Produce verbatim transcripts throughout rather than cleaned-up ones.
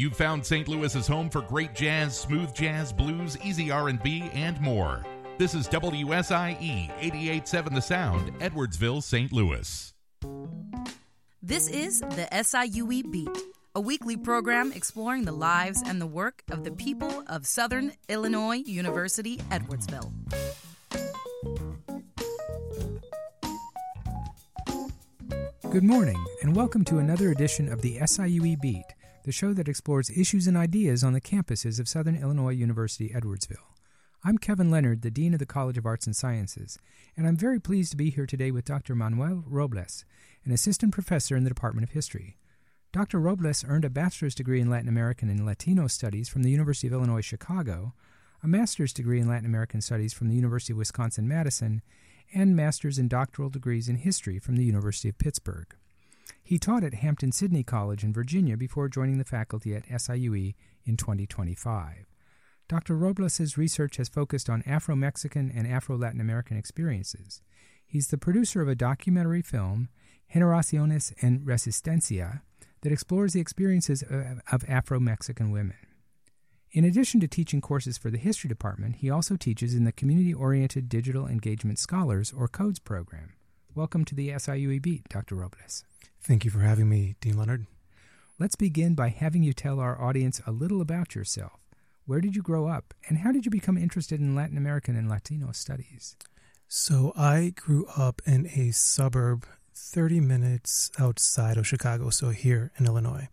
You've found Saint Louis's home for great jazz, smooth jazz, blues, easy R and B, and more. This is W S I E eighty-eight point seven The Sound, Edwardsville, Saint Louis. This is the S I U E Beat, a weekly program exploring the lives and the work of the people of Southern Illinois University, Edwardsville. Good morning, and welcome to another edition of the S I U E Beat, the show that explores issues and ideas on the campuses of Southern Illinois University, Edwardsville. I'm Kevin Leonard, the Dean of the College of Arts and Sciences, and I'm very pleased to be here today with Doctor Manuel Robles, an assistant professor in the Department of History. Doctor Robles earned a bachelor's degree in Latin American and Latino Studies from the University of Illinois Chicago, a master's degree in Latin American Studies from the University of Wisconsin-Madison, and master's and doctoral degrees in history from the University of Pittsburgh. He taught at Hampton-Sydney College in Virginia before joining the faculty at S I U E in twenty twenty-five. Doctor Robles' research has focused on Afro-Mexican and Afro-Latin American experiences. He's the producer of a documentary film, Generaciones en Resistencia, that explores the experiences of, of Afro-Mexican women. In addition to teaching courses for the History Department, he also teaches in the Community-Oriented Digital Engagement Scholars, or CODES program. Welcome to the S I U E Beat, Doctor Robles. Thank you for having me, Dean Leonard. Let's begin by having you tell our audience a little about yourself. Where did you grow up, and how did you become interested in Latin American and Latino studies? So I grew up in a suburb thirty minutes outside of Chicago, so here in Illinois.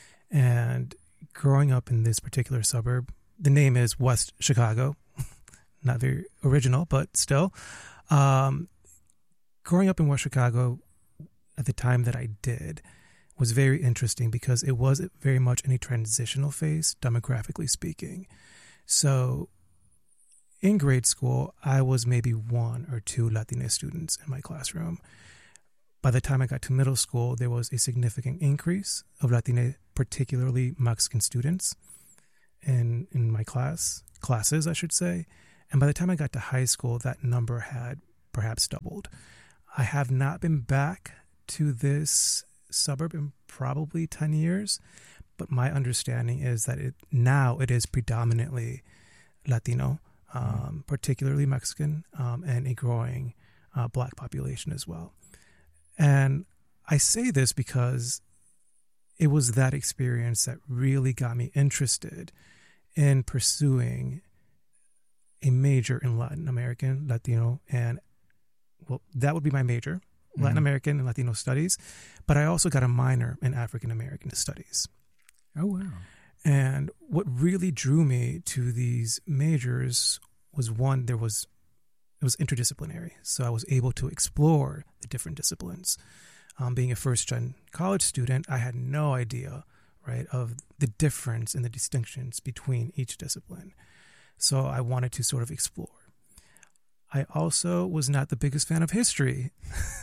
And growing up in this particular suburb, the name is West Chicago. Not very original, but still. Um, growing up in West Chicago at the time that I did was very interesting because it was very much in a transitional phase, demographically speaking. So in grade school, I was maybe one or two Latina students in my classroom. By the time I got to middle school, there was a significant increase of Latina, particularly Mexican students in, in my class, classes, I should say. And by the time I got to high school, that number had perhaps doubled. I have not been back to this suburb in probably ten years, but my understanding is that it now it is predominantly Latino, um, mm-hmm. particularly Mexican, um, and a growing uh, Black population as well. And I say this because it was that experience that really got me interested in pursuing a major in Latin American, Latino, and well, that would be my major. Latin mm-hmm. American and Latino studies, but I also got a minor in African American studies. Oh, wow. And what really drew me to these majors was, one, there was, it was interdisciplinary. So I was able to explore the different disciplines. Um, being a first-gen college student, I had no idea, right, of the difference and the distinctions between each discipline. So I wanted to sort of explore. I also was not the biggest fan of history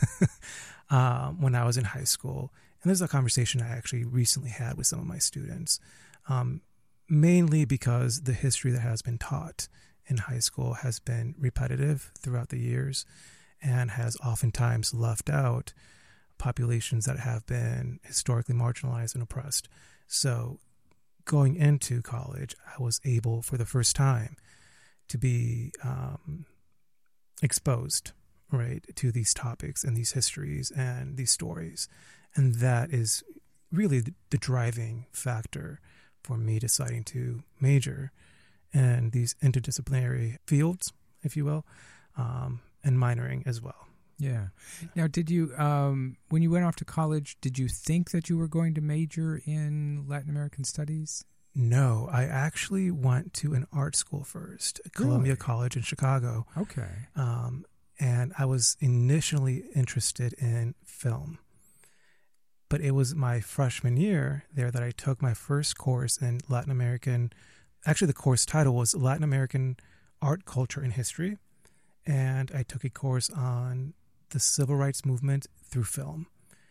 um, when I was in high school. And this is a conversation I actually recently had with some of my students, um, mainly because the history that has been taught in high school has been repetitive throughout the years and has oftentimes left out populations that have been historically marginalized and oppressed. So going into college, I was able for the first time to be um, exposed, right, to these topics and these histories and these stories. And that is really the, the driving factor for me deciding to major in these interdisciplinary fields, if you will, um, and minoring as well. Yeah. Now, did you, um, when you went off to college, did you think that you were going to major in Latin American studies? No, I actually went to an art school first, at Columbia Really? College in Chicago. Okay. Um, and I was initially interested in film. But it was my freshman year there that I took my first course in Latin American. Actually, the course title was Latin American Art, Culture, and History. And I took a course on the civil rights movement through film.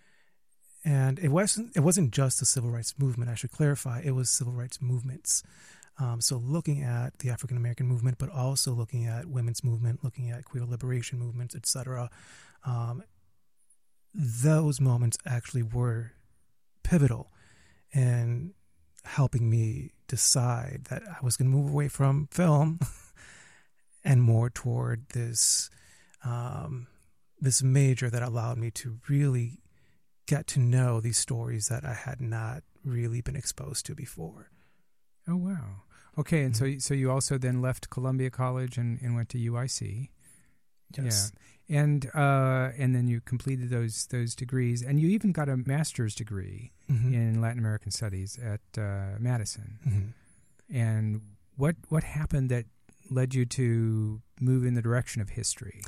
And it wasn't it wasn't just the civil rights movement, I should clarify. It was civil rights movements. Um, so looking at the African American movement, but also looking at women's movement, looking at queer liberation movements, et cetera. Um, those moments actually were pivotal in helping me decide that I was going to move away from film and more toward this um, this major that allowed me to really get to know these stories that I had not really been exposed to before. Oh, wow. Okay, and mm-hmm. so so you also then left Columbia College and, and went to U I C. Yes. Yeah. And uh, and then you completed those those degrees, and you even got a master's degree mm-hmm. in Latin American Studies at uh, Madison. Mm-hmm. And what what happened that led you to move in the direction of history?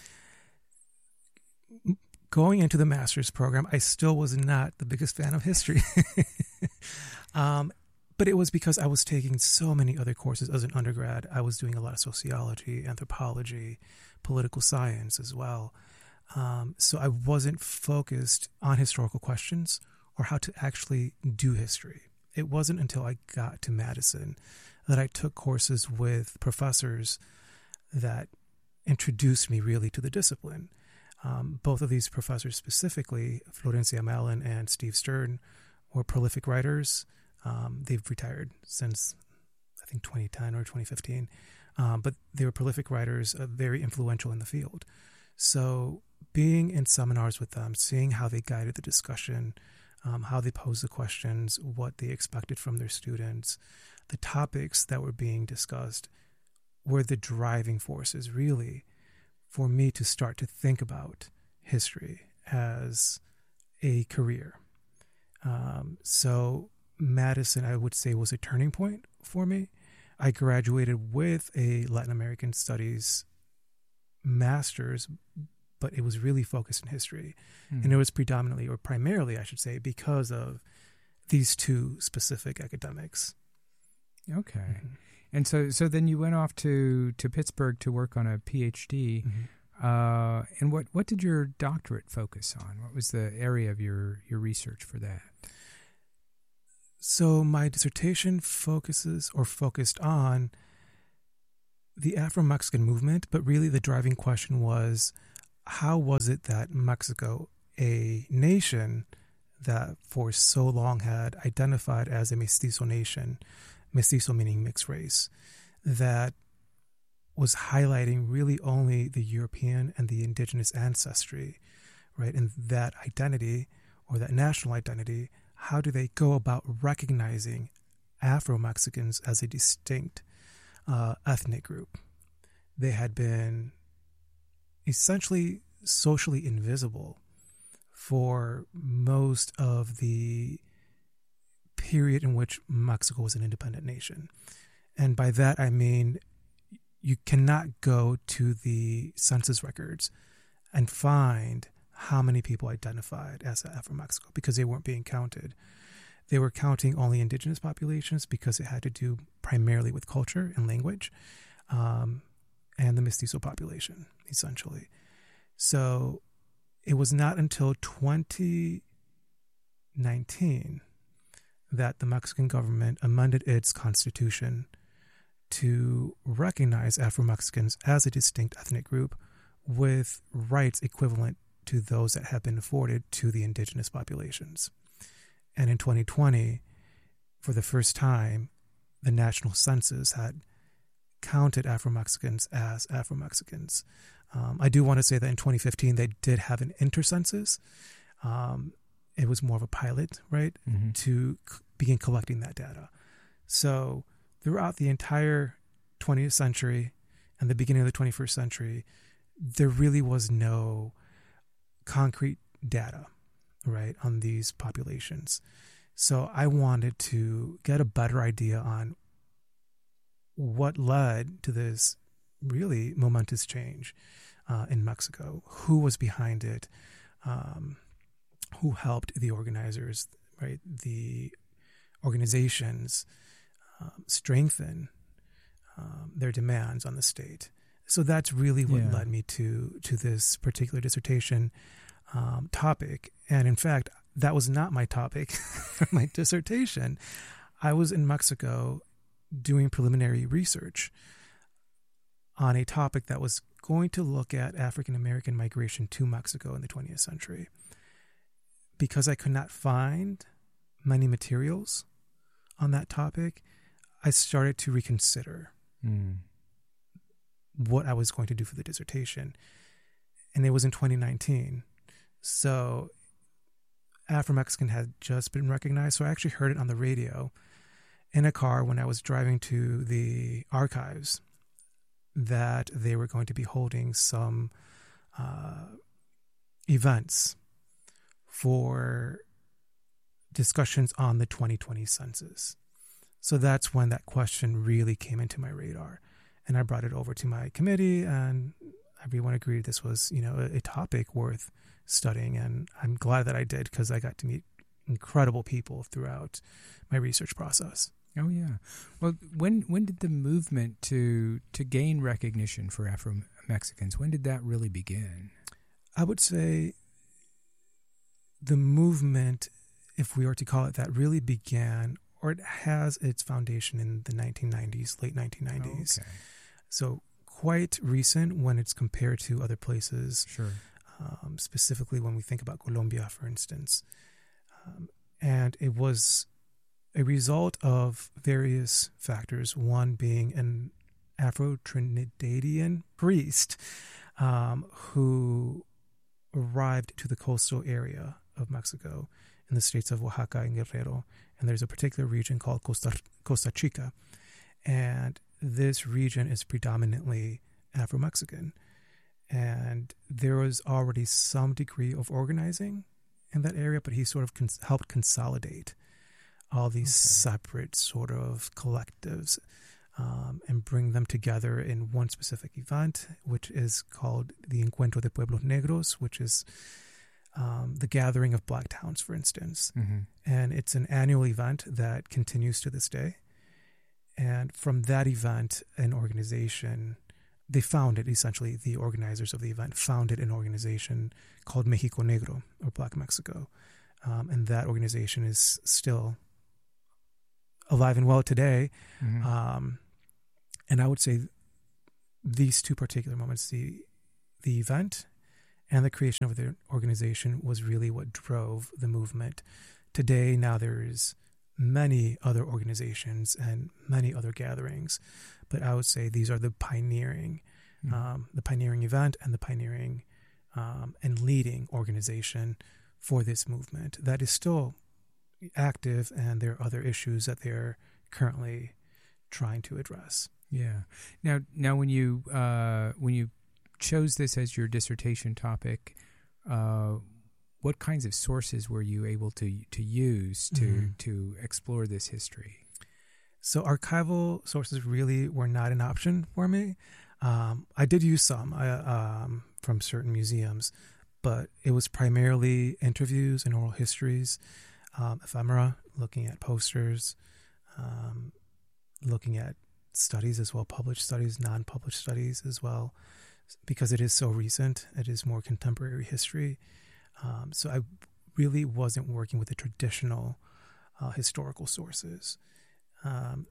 Going into the master's program, I still was not the biggest fan of history. um, but it was because I was taking so many other courses as an undergrad. I was doing a lot of sociology, anthropology, political science as well. Um, so I wasn't focused on historical questions or how to actually do history. It wasn't until I got to Madison that I took courses with professors that introduced me really to the discipline. Um, both of these professors specifically, Florencia Mellon and Steve Stern, were prolific writers. Um, they've retired since, I think, twenty ten or twenty fifteen. Um, but they were prolific writers, uh, very influential in the field. So being in seminars with them, seeing how they guided the discussion, um, how they posed the questions, what they expected from their students, the topics that were being discussed were the driving forces, really, for me to start to think about history as a career. Um, so Madison, I would say, was a turning point for me. I graduated with a Latin American Studies master's, but it was really focused in history. Mm. And it was predominantly, or primarily, I should say, because of these two specific academics. Okay. Mm-hmm. And so so then you went off to, to Pittsburgh to work on a PhD. Mm-hmm. Uh, and what, what did your doctorate focus on? What was the area of your, your research for that? So my dissertation focuses or focused on the Afro-Mexican movement, but really the driving question was, how was it that Mexico, a nation that for so long had identified as a mestizo nation, mestizo meaning mixed race, that was highlighting really only the European and the indigenous ancestry, right? And that identity or that national identity, how do they go about recognizing Afro-Mexicans as a distinct uh, ethnic group? They had been essentially socially invisible for most of the period in which Mexico was an independent nation. And by that, I mean, you cannot go to the census records and find how many people identified as Afro-Mexico because they weren't being counted. They were counting only indigenous populations because it had to do primarily with culture and language, um, and the mestizo population, essentially. So it was not until twenty nineteen that the Mexican government amended its constitution to recognize Afro-Mexicans as a distinct ethnic group with rights equivalent to those that have been afforded to the indigenous populations. And in twenty twenty, for the first time, the national census had counted Afro-Mexicans as Afro-Mexicans. Um, I do want to say that in twenty fifteen, they did have an intercensus. Um, it was more of a pilot, right, mm-hmm. to c- begin collecting that data. So throughout the entire twentieth century and the beginning of the twenty-first century, there really was no concrete data, right, on these populations. So I wanted to get a better idea on what led to this really momentous change uh, in Mexico, who was behind it, um, who helped the organizers, right, the organizations um, strengthen um, their demands on the state. So that's really what yeah. led me to to this particular dissertation um, topic. And in fact, that was not my topic for my dissertation. I was in Mexico doing preliminary research on a topic that was going to look at African American migration to Mexico in the twentieth century. Because I could not find many materials on that topic, I started to reconsider mm. what I was going to do for the dissertation. And it was in twenty nineteen. So Afro-Mexican had just been recognized. So I actually heard it on the radio in a car when I was driving to the archives that they were going to be holding some uh, events for discussions on the twenty twenty census. So that's when that question really came into my radar. And I brought it over to my committee, and everyone agreed this was, you know, a, a topic worth studying. And I'm glad that I did, because I got to meet incredible people throughout my research process. Oh, yeah. Well, when when did the movement to to gain recognition for Afro-Mexicans, when did that really begin? I would say the movement, if we were to call it that, really began, or it has its foundation in the nineteen nineties, late nineteen nineties. Oh, okay. So quite recent when it's compared to other places. Sure. Um, specifically when we think about Colombia, for instance. Um, and it was a result of various factors, one being an Afro-Trinidadian priest um, who arrived to the coastal area of Mexico in the states of Oaxaca and Guerrero. And there's a particular region called Costa, Costa Chica. And this region is predominantly Afro-Mexican. And there was already some degree of organizing in that area, but he sort of cons- helped consolidate all these okay. separate sort of collectives um, and bring them together in one specific event, which is called the Encuentro de Pueblos Negros, which is um, the gathering of black towns, for instance. Mm-hmm. And it's an annual event that continues to this day. And from that event, an organization, they founded, essentially, the organizers of the event founded an organization called Mexico Negro, or Black Mexico. Um, and that organization is still alive and well today. Mm-hmm. Um, and I would say these two particular moments, the the event and the creation of the organization, was really what drove the movement. Today, now there's many other organizations and many other gatherings, but I would say these are the pioneering, mm-hmm. um, the pioneering event and the pioneering um, and leading organization for this movement that is still active, and there are other issues that they're currently trying to address. Yeah. Now, now, when you uh, when you chose this as your dissertation topic, uh, what kinds of sources were you able to to use to mm-hmm. to explore this history? So archival sources really were not an option for me. Um, I did use some uh, um, from certain museums, but it was primarily interviews and oral histories, um, ephemera, looking at posters, um, looking at studies as well, published studies, non-published studies as well, because it is so recent. It is more contemporary history. Um, so I really wasn't working with the traditional uh, historical sources. Um,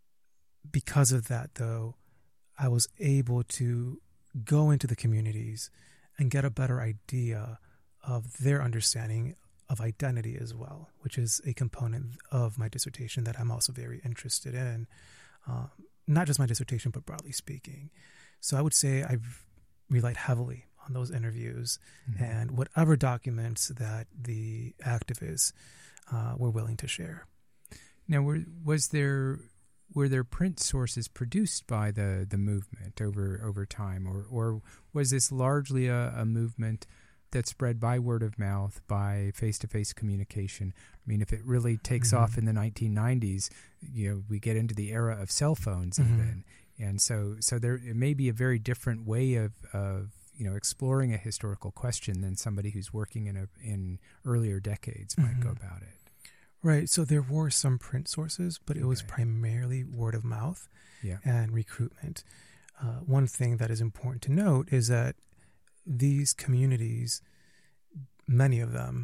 because of that, though, I was able to go into the communities and get a better idea of their understanding of identity as well, which is a component of my dissertation that I'm also very interested in. Um, not just my dissertation, but broadly speaking. So I would say I've relied heavily on those interviews mm-hmm. and whatever documents that the activists uh, were willing to share. Now, were, was there were there print sources produced by the, the movement over over time, or or was this largely a, a movement that spread by word of mouth, by face-to-face communication? I mean, if it really takes mm-hmm. off in the nineteen nineties, you know, we get into the era of cell phones mm-hmm. even, and so so there it may be a very different way of of you know exploring a historical question than somebody who's working in a in earlier decades might mm-hmm. go about it. Right. So there were some print sources, but it okay. was primarily word of mouth yeah. and recruitment. Uh, one thing that is important to note is that these communities, many of them,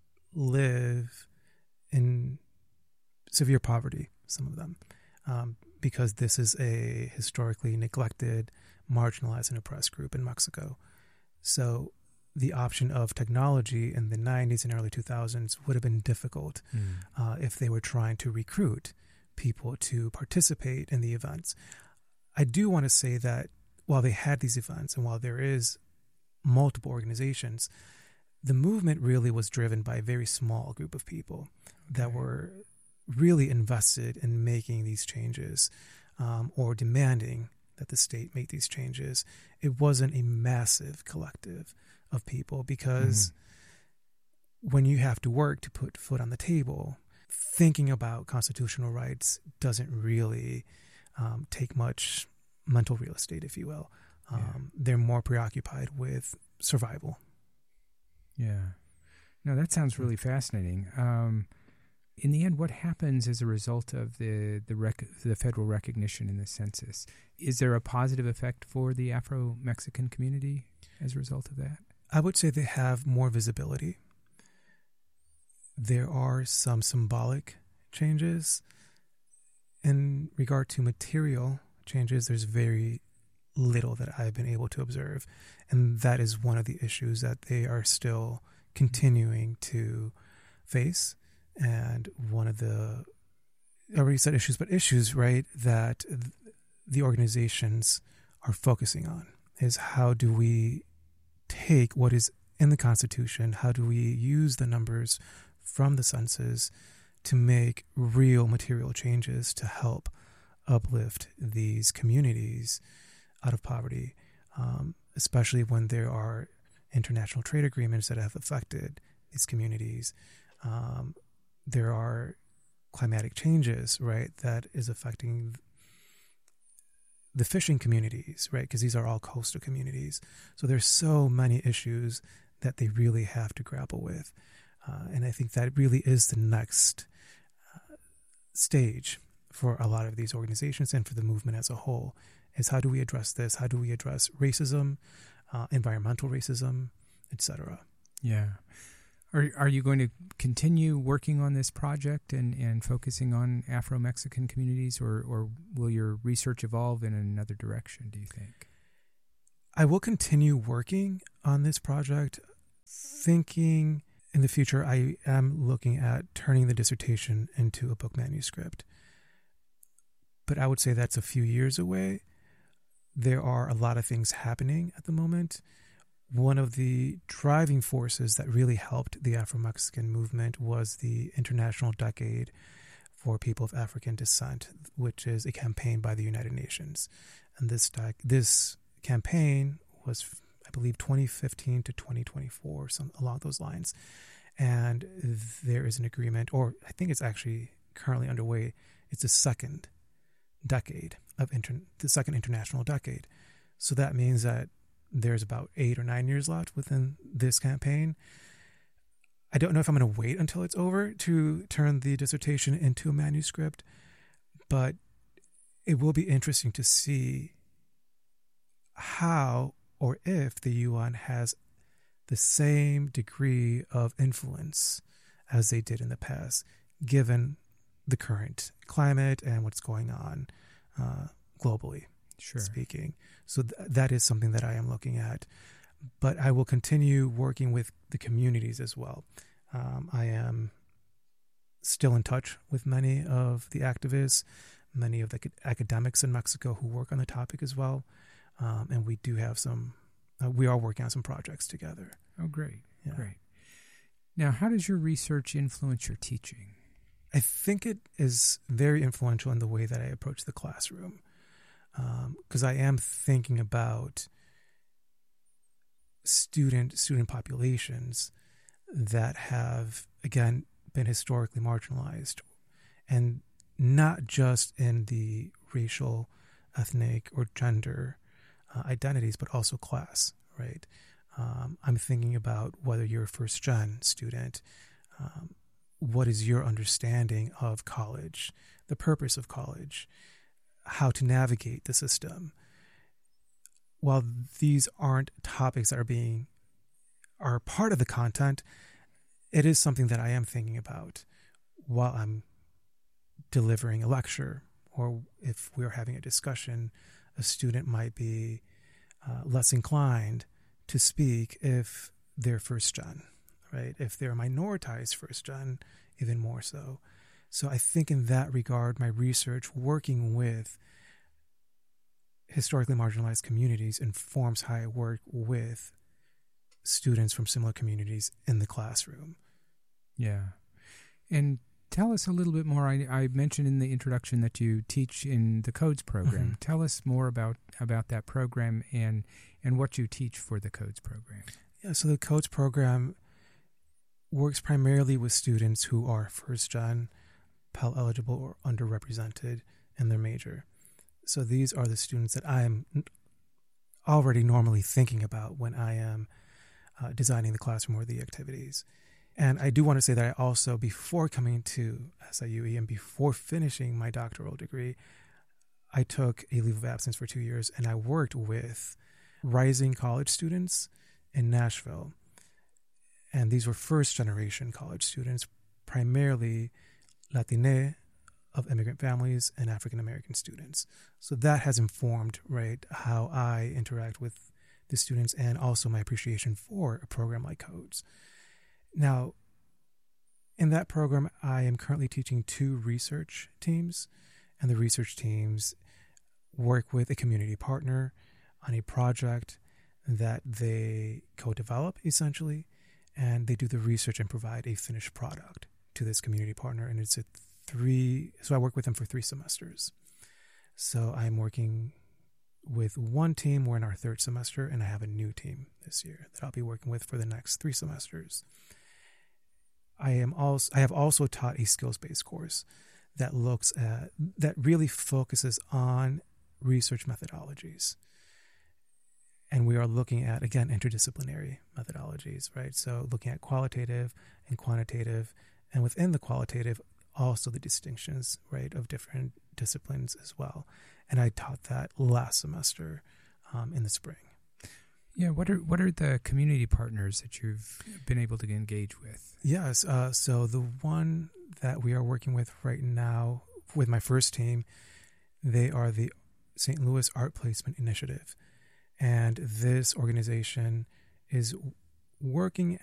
live in severe poverty, some of them, um, because this is a historically neglected, marginalized, and oppressed group in Mexico. So the option of technology in the nineties and early two thousands would have been difficult mm. uh, if they were trying to recruit people to participate in the events. I do want to say that while they had these events and while there is multiple organizations, the movement really was driven by a very small group of people that Okay. were really invested in making these changes um, or demanding that the state make these changes. It wasn't a massive collective of people because when you have to work to put food on the table, thinking about constitutional rights doesn't really um, take much mental real estate, if you will. Um, Yeah. They're more preoccupied with survival. Yeah. No, that sounds really fascinating. Um, in the end, what happens as a result of the the, rec- the federal recognition in the census? Is there a positive effect for the Afro-Mexican community as a result of that? I would say they have more visibility. There are some symbolic changes. In regard to material changes, there's very little that I've been able to observe. And that is one of the issues that they are still continuing to face. And one of the, I already said issues, but issues, right, that the organizations are focusing on is how do we take what is in the Constitution, how do we use the numbers from the census to make real material changes to help uplift these communities out of poverty, um, especially when there are international trade agreements that have affected these communities. Um, there are climatic changes, right, that is affecting the fishing communities, right, because these are all coastal communities. So there's so many issues that they really have to grapple with. Uh, and I think that really is the next uh, stage for a lot of these organizations and for the movement as a whole, is how do we address this? How do we address racism, uh, environmental racism, et cetera? Yeah. Are are you going to continue working on this project and, and focusing on Afro-Mexican communities, or, or will your research evolve in another direction, do you think? I will continue working on this project, thinking in the future I am looking at turning the dissertation into a book manuscript. But I would say that's a few years away. There are a lot of things happening at the moment. One of the driving forces that really helped the Afro-Mexican movement was the International Decade for People of African Descent, which is a campaign by the United Nations. And this dec- this campaign was, I believe, twenty fifteen to twenty twenty-four, some along those lines. And there is an agreement, or I think it's actually currently underway. It's the second decade of inter- the second international decade. So that means that there's about eight or nine years left within this campaign. I don't know if I'm going to wait until it's over to turn the dissertation into a manuscript, but it will be interesting to see how or if the U N has the same degree of influence as they did in the past, given the current climate and what's going on uh, globally. Sure. Speaking. So th- that is something that I am looking at. But I will continue working with the communities as well. Um, I am still in touch with many of the activists, many of the academics in Mexico who work on the topic as well. Um, and we do have some, uh, we are working on some projects together. Oh, great. Yeah. Great. Now, how does your research influence your teaching? I think it is very influential in the way that I approach the classroom. Because um, I am thinking about student student populations that have, again, been historically marginalized, and not just in the racial, ethnic, or gender uh, identities, but also class, right? Um, I'm thinking about whether you're a first-gen student, um, what is your understanding of college, the purpose of college, how to navigate the system. While these aren't topics that are being are part of the content, it is something that I am thinking about while I'm delivering a lecture, or if we're having a discussion, a student might be uh, less inclined to speak if they're first gen, right? If they're minoritized first gen, even more so. So I think in that regard, my research working with historically marginalized communities informs how I work with students from similar communities in the classroom. Yeah. And tell us a little bit more. I, I mentioned in the introduction that you teach in the CODES program. Mm-hmm. Tell us more about, about that program and and what you teach for the CODES program. Yeah, so the CODES program works primarily with students who are first-gen, Pell eligible, or underrepresented in their major. So these are the students that I'm already normally thinking about when I am uh, designing the classroom or the activities. And I do want to say that I also, before coming to S I U E and before finishing my doctoral degree, I took a leave of absence for two years and I worked with rising college students in Nashville. And these were first-generation college students, primarily Latine, of immigrant families, and African-American students. So that has informed, right, how I interact with the students and also my appreciation for a program like CODES. Now, in that program, I am currently teaching two research teams, and the research teams work with a community partner on a project that they co-develop, essentially, and they do the research and provide a finished product to this community partner, and it's a three, so I work with them for three semesters. So I'm working with one team. We're in our third semester, and I have a new team this year that I'll be working with for the next three semesters. I am also I have also taught a skills-based course that looks at that really focuses on research methodologies. And we are looking at, again, interdisciplinary methodologies, right? So looking at qualitative and quantitative, and within the qualitative, also the distinctions, right, of different disciplines as well. And I taught that last semester um, in the spring. Yeah, what are what are the community partners that you've been able to engage with? Yes, uh, so the one that we are working with right now with my first team, they are the Saint Louis Art Placement Initiative. And this organization is working